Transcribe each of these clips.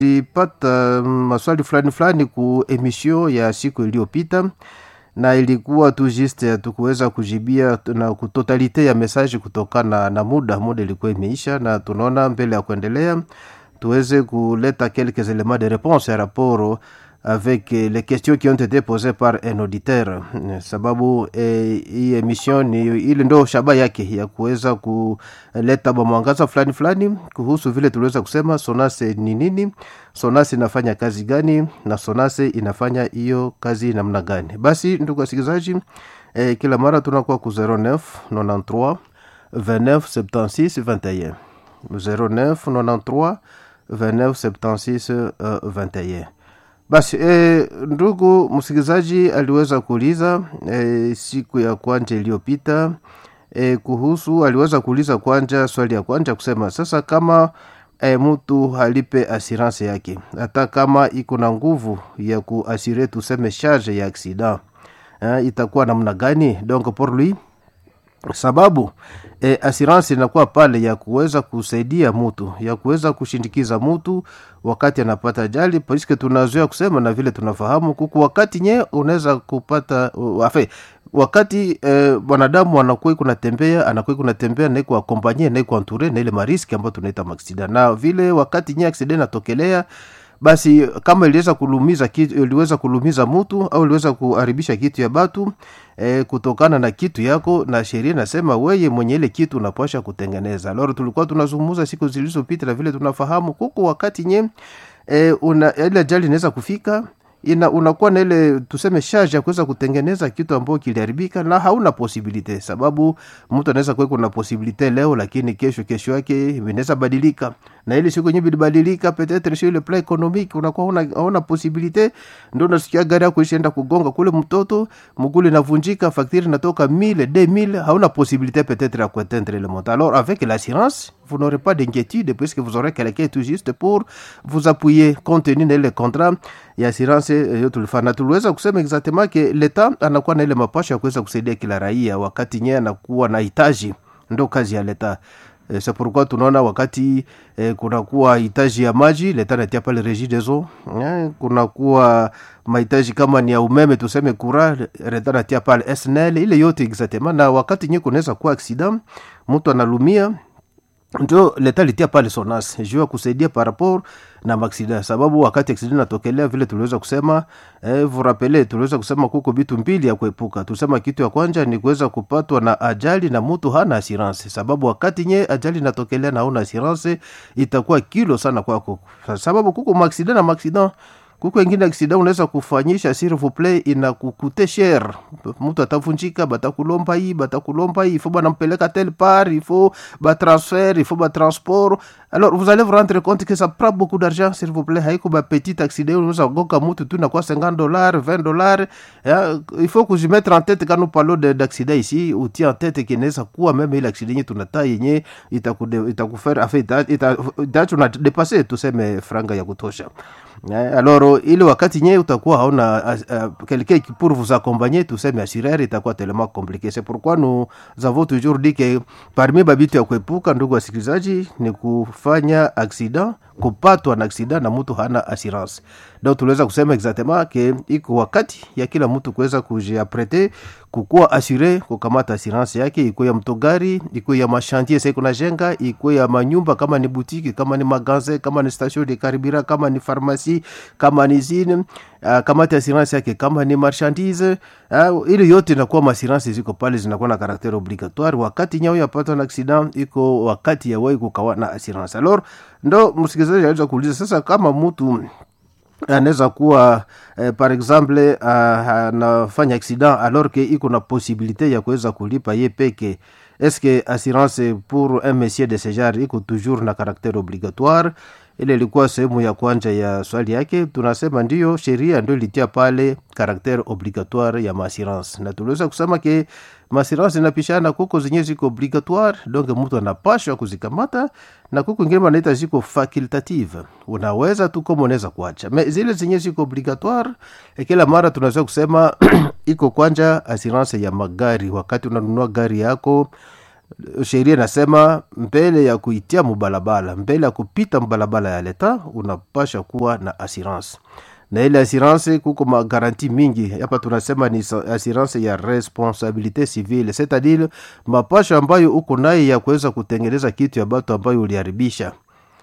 Nilipata maswali fulani ku emission ya siku iliyopita, na ilikuwa tu juste tukuweza kujibia na kutotalite ya message kutokana na muda ilikuwa imeisha, na tunaona mbele ya kuendelea tuweze kuleta quelques éléments de réponse à rapport avec les questions qui ont été posées par un auditeur. Sababu hii emission ni ile ndo shaba yake ya kuweza kuleta mwangaza fulani kuhusu vile tuliweza kusema SONAS ni nini, SONAS inafanya kazi gani, na SONAS inafanya hiyo kazi namna gani. Basi ndugu wasikilizaji, kila mara tunakuwa ku 09 93 29 76 21 09 93 29 76 21. Basi ndugu msikilizaji aliweza kuuliza siku ya kwanza iliyopita kuhusu, aliweza kuuliza kwanza swali ya kwanza kusema sasa kama mtu halipe assurance yake, hata kama iko na nguvu ya kuasire tuseme charge ya accident, itakuwa namna gani? Donc pour lui, sababu assurance inakuwa pale ya kuweza kusaidia mtu, ya kuweza kushindikiza mtu wakati anapata ajali, parce tunazoea kusema na vile tunafahamu kuku wakati nye unaweza kupata wakati wanadamu anakuwa kunatembea na iko akompanye na iko entouré na ile mariski ambayo tunaita accident, na vile wakati nye accident natokelea, basi kama iliweza kulumiza mtu au iliweza kuharibisha kitu ya batu kutokana na kitu yako, na sheria nasema wewe mwenye ile kitu unapaswa kutengeneza. Leo tulikuwa tunazungumza siku zilizopita na vile tunafahamu kuko wakati nye ile ajali inaweza kufika, unakuwa na ile tuseme charge ya kuweza kutengeneza kitu ambacho kiliharibika na hauna possibility, sababu mtu anaweza kuwa kuna possibility leo, lakini kesho yake inaweza badilika, na ile siku nyingi badilika peut-être sur le plan économique unakuwa hauna possibility, ndio unasikia gari yako ishaenda kugonga kule mtoto mguu inavunjika, facture inatoka 1000 2000, hauna possibility peut-être à atteindre le montant. Alors avec l'assurance vous n'aurez pas d'inquiétude puisque vous aurez quelqu'un tout juste pour vous appuyer compte tenu de le contrat ya assurance tulifanya. Tuliweza kusema exactement que l'État anakuwa na ile mapasha ya kuweza kusaidia kila raia wakati nye anakuwa na hitaji, ndo kazi ya l'État. C'est pourquoi tunaona wakati kunakuwa hitaji ya maji, l'État anatia pale régie des eaux, kunakuwa mahitaji kama ni ya umeme tuseme kura, l'État anatia pale SNEL, ile yote exactement. Na wakati nye kunaweza kuwa accident, mtu analumia, ndio l'État litia pale SONAS jua kusaidia par rapport na accident, sababu wakati accident natokelea vile tuliweza kusema vous rappelez tuliweza kusema kuko vitu mbili ya kuepuka. Tusema kitu ya kwanza ni kuweza kupatwa na ajali na mtu hana assurance, sababu wakati nye ajali natokelea na huna assurance itakuwa kilo sana kwako, sababu kuko accident na accident kuko wengine accident unaweza kufanyisha s'il vous plaît inakukute cher, mtu atavunjika, batakulomba hii il faut banampeleka tel part, il faut transfert, il faut transport. Alors vous allez vous rendre compte que ça prend beaucoup d'argent s'il vous plaît. Haiko petit accident unaweza goka mtu tu na kwa $50 $20, il faut que je mette en tête quand nous parlons d'accident ici, ou tient en tête que inaweza kuwa même ile accident tunata yenye itakufera ita dépasser tuseme franga ya kutosha. Alors ile wakati nye utakuwa hauna quelqu'un qui pour vous accompagner tuseme assureur, itakuwa tellement compliqué. C'est pourquoi nous avons toujours dit que parmi babitu ya kuepuka ndugu wasikilizaji ni kufanya accident, kupatwa na accident na mtu hana assurance. Donc tuliweza kusema exactement que iko wakati ya kila mtu kuweza kujiaprêter kukuwa assuré, kukamata assurance yake, iko ya mtogari, iko ya machantier sasa kuna jenga, iko ya manyumba kama ni boutique, kama ni magasin, kama ni station de carburant, kama ni pharmacie, kama ni usine, kama assurance yake kama ni marchandise, ile yote inakuwa assurance ziko pale zinakuwa na caractère obligatoire. Wakati nyao yapata na accident iko wakati ya wewe kukawa na assurance. Alors ndo msikilizaji anaweza kuuliza sasa kama mtu anaweza kuwa par exemple anafanya accident alors que iko na possibilité ya kuweza kulipa ye peke, est-ce que assurance pour un monsieur de ce genre iko toujours na caractère obligatoire? Ile ilikuwa sehemu ya kwanza ya swali yake. Tunasema ndio, sheria ndio ilitia pale caractère obligatoire ya assurance, na tuliweza kusema ke assurance inapishana, kuko zenye ziko obligatoire donc mtu anapashwa kuzikamata, na kuko ngine wanaita ziko facultative, unaweza tu kama unaweza kuacha. Zile zenye ziko obligatoire kila mara tunaweza kusema iko kwanza assurance ya magari. Wakati unanunua gari yako sheria nasema mbele ya kuitia mubalabala, mbele ya kupita mubalabala ya leta, unapasha kuwa na assurance. Na ile assurance kuko magaranti mingi. Hapa tunasema ni assurance ya responsabilité civile, c'est-à-dire mapasha ambayo uko naye ya kuweza kutengeneza kitu ya batu ambayo uliharibisha.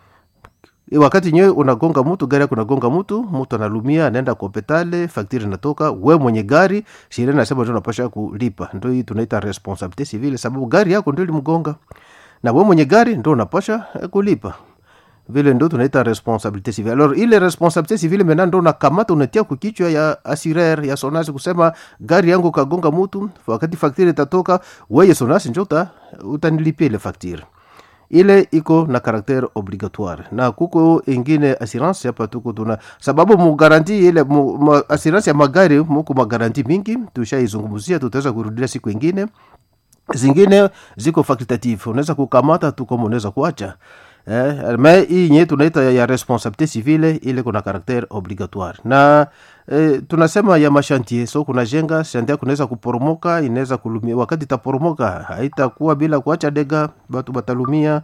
Wakati nyewe unagonga mtu, gari yako unagonga mtu analumia, anaenda kwa hospitali, fakturi inatoka, we mwenye gari, sheria inasema ndio unapaswa kulipa. Ndio hii tunaita responsabilité civile, sababu gari yako ndio ilimgonga. Na we mwenye gari ndio unapaswa kulipa. Vile ndio tunaita responsabilité civile. Alors ile responsabilité civile maintenant ndio unakamata unatia kukichwa ya assureur ya SONAS kusema gari yangu kagonga mtu, wakati fakturi itatoka, wewe SONAS ndio utanilipia ile fakturi. Ile iko na caractère obligatoire. Na kuko ingine assurance hapa tuko tuna sababu mu garanti ile assurance ya magari muko magaranti mingi, tushaizungumzia, tutaweza kurudia siku nyingine. Zingine ziko facultative, unaweza kukamata tu kama unaweza kuacha. Mais hii yenyewe tunaita ya responsabilité civile, ile kuna caractère obligatoire. Na tunasema ya machantier, so kuna jenga chantier kunaweza kuporomoka, inaweza kulumia. Wakati itaporomoka haitakuwa bila kuacha dega, batu batalumia,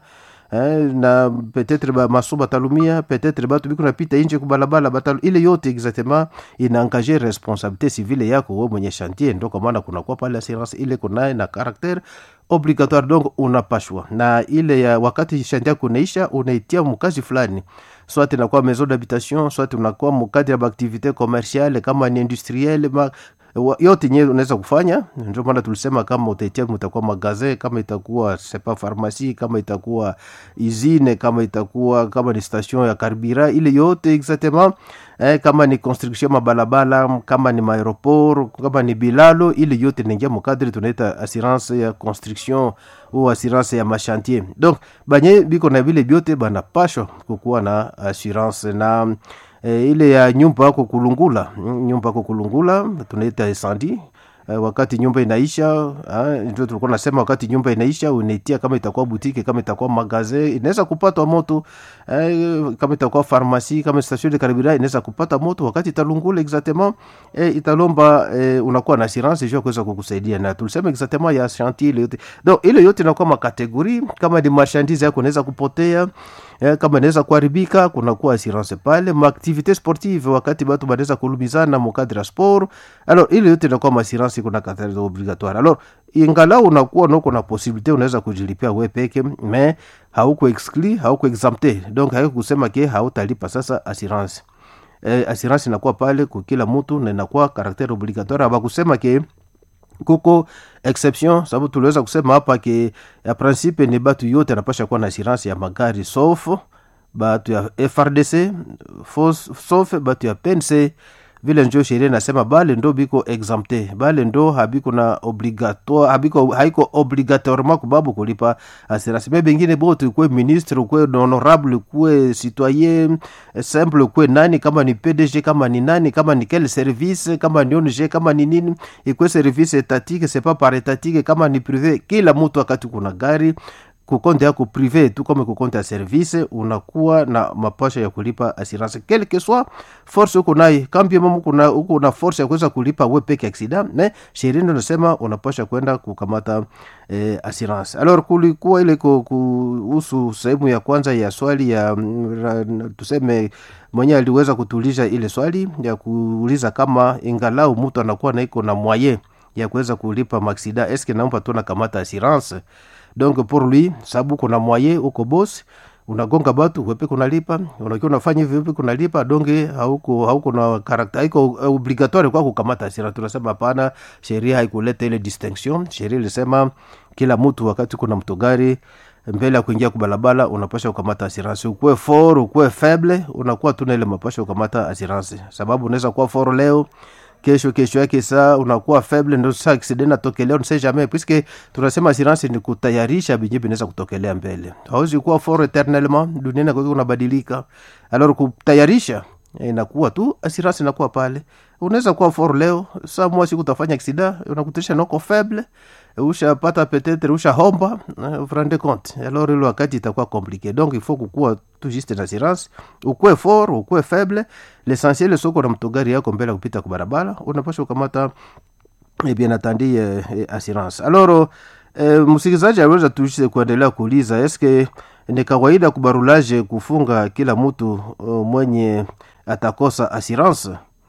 na peut-être ba maso batalumia, peut-être batu biko napita nje kubalabala batal, ile yote exactement inaengager responsabilité civile yako wewe mwenye chantier. Ndio kwa maana kuna kwa pale assurance ile kuna na caractère obligatoire, donc unapashwa. Na ile ya wakati chantier kunaisha unaitia mkazi fulani, soit inakuwa maison d'habitation, soit unakuwa mkadri ya activité commerciale kama ni industrielle, yote nyewe unaweza kufanya. Ndio maana tulisema kama utaitia mtakuwa magasin, kama itakuwa sepa pharmacie, kama itakuwa usine, kama itakuwa kama ni station ya carburant, ile yote exactement. Kama ni construction mabalabala, kama ni aéroport, kama ni bilalo, ile yote inaingia mkadri tunaita assurance ya construction ou assurance ya machantier. Donc banye biko na vile biote banapashwa kukuwa na assurance. Na ile ya nyumba yako kulungula tunaita incendie. Wakati nyumba inaisha, ndio tulikuwa nasema wakati nyumba inaisha unaitia, kama itakuwa boutique, kama itakuwa magasin inaweza kupata moto, kama itakuwa pharmacie, kama station de carburant inaweza kupata moto. Wakati italungula exactement, italomba unakuwa na assurance hiyo kuweza kukusaidia. Na tulisema exactement ya chantier ile yote. Donc ile yote inakuwa makategori. Kama ni marchandise yako inaweza kupotea, kama inaweza kuharibika, kuna kuwa assurance pale. Ma activité sportive, wakati watu wanaweza kulumizana mu cadre sport, alors ile yote inakuwa assurance kuna caractère obligatoire. Alors ingalau unakuwa nako na possibilité unaweza kujilipia wewe peke, mais hauko exclu, hauko exempté. Donc haiko kusema ke hautalipa sasa assurance. Assurance inakuwa pale kwa kila mtu na inakuwa caractère obligatoire. Aba kusema ke kuko exception, sababu tuliweza kusema hapa ke ya principe ni batu yote anapasha kuwa na assurance ya magari, sauf batu ya FRDC, sauf batu ya PNC. Vile njo sheria nasema bale ndo biko exempté, bale ndo habiko na obligatoire, haiko obligatoirement kubabu kulipa assurance. Mais bengine bote kwe ministre, kwe honorable, kwe citoyen simple, kwe nani, kama ni PDG, kama ni nani, kama ni quel service, kama ni ONG, kama ni nini, ikwe service étatique, c'est pas par étatique, kama ni privé, kila mtu wakati kuna gari kukonte yako privé tu kama kukonte ya service, unakuwa na mapasha ya kulipa assurance quel que soit force uko nayo. Kama mama uko na force ya kuweza kulipa wewe peke accident, mais sheria ndio nasema unapasha kwenda kukamata assurance. Alors kulikuwa ile kuhusu sehemu ya kwanza ya swali ya tuseme mwenye aliweza kutuliza ile swali ya kuuliza kama ingalau mtu anakuwa na iko na moyen ya kuweza kulipa maksida, est-ce que naomba tu na kamata assurance. Donc pour lui, sababu kuna moyen uko boss, unagonga batu wewe kuna lipa, unakiwa unafanya hivi wewe kuna lipa, donc hauko na character, haiko obligatoire kwa kukamata assurance. Tunasema hapana, sheria haikuleta ile distinction. Sheria ilisema kila mtu wakati kuna mtogari mbele ya kuingia kubalabala unapaswa kukamata assurance. Ukue fort, ukue faible, unakuwa tuna ile mapasha kukamata assurance. Sababu unaweza kuwa fort leo, kesho yake saa unakuwa faible, ndio sasa accident natokelea, on sait jamais, puisque tunasema assurance ni kutayarisha binyi binaweza kutokelea mbele. Hauwezi kuwa fort éternellement, dunia kwa unabadilika. Alors kutayarisha inakuwa tu assurance inakuwa pale. Unaweza kuwa fort leo, saa mwezi kutafanya accident, unakutisha noko faible, ushapata peut-être ushahomba, vous rendez compte. Alors ile wakati itakuwa compliqué. Donc il faut kukuwa tout juste une assurance, ukue fort, ukue faible. L'essentiel soko na mtogari yako mbele kupita kwa barabara, unapaswa kukamata bien entendu assurance. Alors Msikilizaji aweza tuishie kuendelea kuuliza eske ni kawaida kubarulaje kufunga kila mtu mwenye atakosa assurance?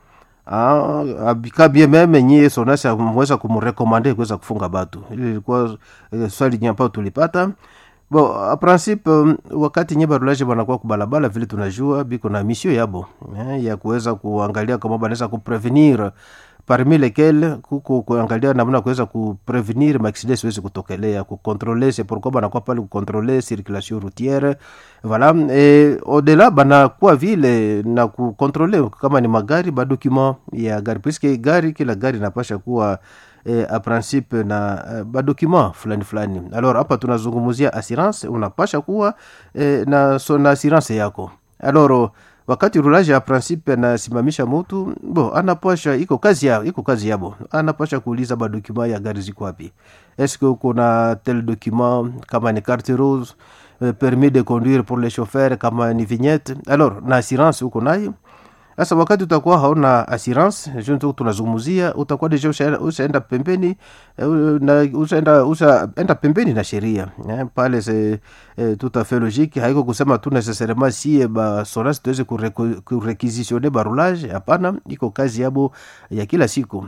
Kabie meme nyie sonasa mweza kumrekomande kuweza kufunga batu. Ile ilikuwa swali nyampa tulipata. Bon, a principe wakati nye barulaje banakuwa kubalabala vile tunajua biko na mission yabo ya kuweza kuangalia kama banaweza kuprevenir parmi lesquels kuangalia namna kuweza kuprevenir accident siwezi kutokelea, kucontroler, c'est pourquoi banakuwa pale kucontroler circulation routière, voilà, et au-delà banakuwa vile na kucontroler kama ni magari ba document ya gari, puisque gari kila gari napasha kuwa a principe na ba document fulani. Alors hapa tunazungumzia assurance, unapasha kuwa na assurance yako. Alors wakati rulage ya principe na simamisha mtu, anapasha iko kazi yabo. Anapasha kuuliza ba document ya gari ziko wapi. Est-ce que kuna tel document kama ni carte rouge, permis de conduire pour les chauffeurs, kama ni vignette. Alors na assurance uko nayo. Sasa wakati utakuwa hauna assurance, junto tunazungumzia, utakuwa deja ushaenda pembeni na ushaenda pembeni na sheria. Pale c'est tout à fait logique. Haiko kusema tu nécessairement si ba sonasi tuweze kurequisitionner ba roulage, hapana, iko kazi yabo ya kila siku.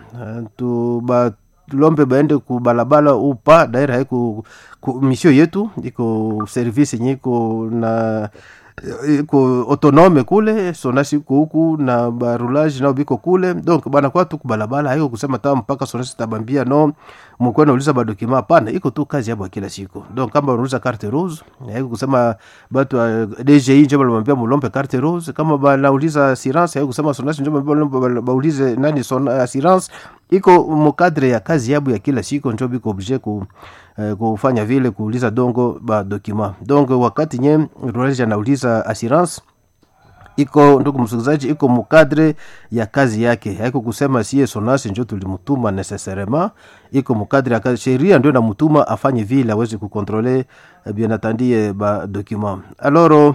Lombe baende kubalabala upa daira haiko mission yetu, iko service nyiko na iko autonome kule, sonasi huku na barulage nao biko kule. Donc bana kwa tu kubalabala, haiko kusema ta mpaka sonasi tabambia no mkwena uliza ba document, hapana, iko tu kazi yabo kila siku. Donc kama uliza carte rose, haiko kusema batu DGI nje balomba mulombe carte rose. Kama bana uliza assurance, haiko kusema sonasi nje balomba ulize nani son assurance. Iko mukadre ya kazi yabo ya kila siku, njo biko obligé kufanya vile kuuliza dongo ba document. Donc wakati nye roleja nauliza assurance, iko ndugu msikilizaji, iko mukadre ya kazi yake. Haiko kusema siye sonasi njo tulimutuma necessairement, iko mukadre ya kazi. Sheria ndio namutuma afanye vile aweze kukontrole bien atendie ba document. Alors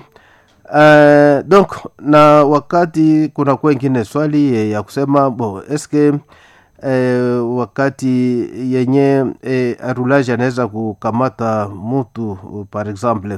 donc na wakati kuna kwa ingine swali ya kusema eske wakati yenye roulage anaweza kukamata mtu par exemple,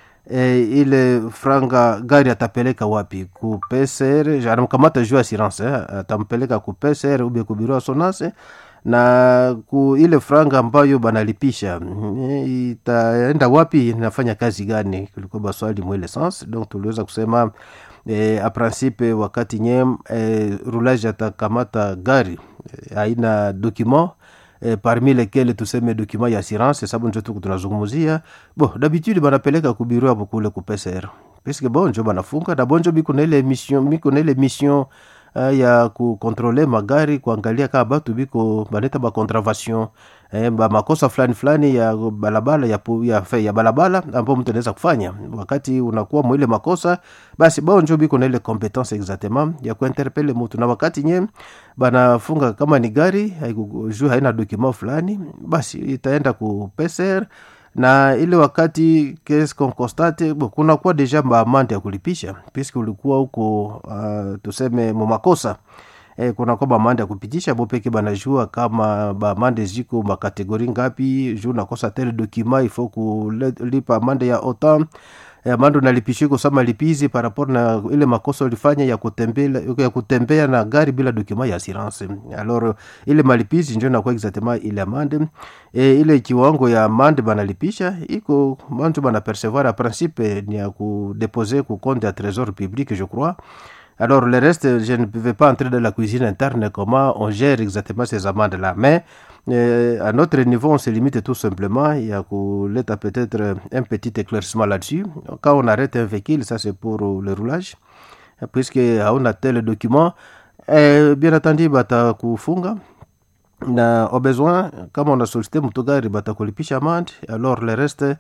ile franga gari atapeleka wapi? Ku PCR, anamkamata juu assurance, atampeleka ku PCR ube ku bureau sonase, na ku ile franga ambayo banalipisha itaenda wapi, inafanya kazi gani? Kulikuwa baswali mwele sens. Donc tuliweza kusema a principe wakati nye roulage atakamata gari haina document, parmi lesquels tuseme document ya assurance, sababu ndio tunazungumzia. D'habitude banapeleka ku bureau hapo kule ku PCR, puisque njo banafunga na njo biko na ile mission ya kukontrole magari, kuangalia kama batu biko baneta ba contravention, ba makosa fulani ya balabala ya balabala ambapo mtu anaweza kufanya. Wakati unakuwa mwile makosa, basi njo biko na ile competence exactement ya kuinterpelle mtu. Na wakati nye banafunga kama ni gari haina document fulani, basi itaenda ku PCR, na ile wakati qu'est-ce qu'on constate, kuna kuwa deja amande ya kulipisha, puisque ulikuwa huko tuseme makosa, kuna kwa amande ya kupitisha peke banajua kama amande ziko makategori ngapi, juu nakosa tel document il faut kulipa amande ya autant, amande unalipisha kusema lipizi par rapport na ile makosa ulifanya ya kutembea na gari bila document ya assurance. Alors ile malipizi ndio inakuwa exactement ile amande, ile kiwango ya amande banalipisha iko mtu bana percevoir a principe ni ya kudeposer ku compte ya trésor public, je crois. Alors le reste, je ne pouvais pas entrer dans la cuisine interne comment on gère exactement ces amendes là, mais à notre niveau on se limite tout simplement, il y a peut-être un petit éclaircissement là-dessus. Quand on arrête un véhicule, ça c'est pour le roulage, puisque on a tel document, bien entendu bata kufunga, na au besoin kama on a sollicité mtu gari bata kulipisha amende. Alors le reste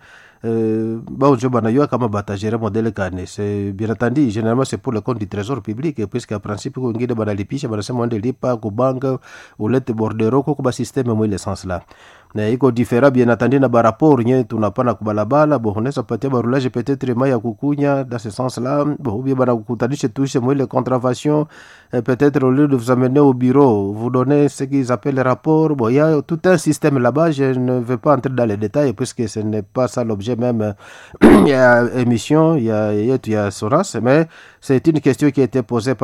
bon je banayua kama batagere modele kane. C'est bien entendu généralement c'est pour le compte du trésor public, puisque en principe wengine banalipisha banasema wende lipa kubanka ulete bordero kwa systeme mwile sens la na iko different bien entendu na rapport nye tunapana kubalabala bon unaweza patia barulage peut-être mai ya kukunya dans ce sens là bon bien bana kukutanisha touche mwile contravention, peut-être au lieu de vous amener au bureau vous donner ce qu'ils appellent rapport. Bon il y a tout un système là-bas, je ne vais pas entrer dans les détails puisque ce n'est pas ça l'objet même. Il y a émission, il y a SORAS, mais c'est une question qui a été posée par